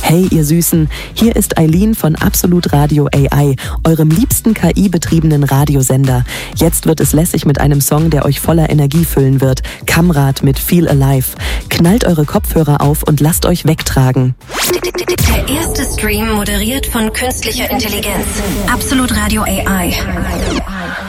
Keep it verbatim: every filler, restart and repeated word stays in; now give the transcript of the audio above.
Hey ihr Süßen, hier ist Eileen von Absolut Radio A I, eurem liebsten K I-betriebenen Radiosender. Jetzt wird es lässig mit einem Song, der euch voller Energie füllen wird. Kamrat mit Feel Alive. Knallt eure Kopfhörer auf und lasst euch wegtragen. Der erste Stream moderiert von künstlicher Intelligenz. Absolut Radio A I.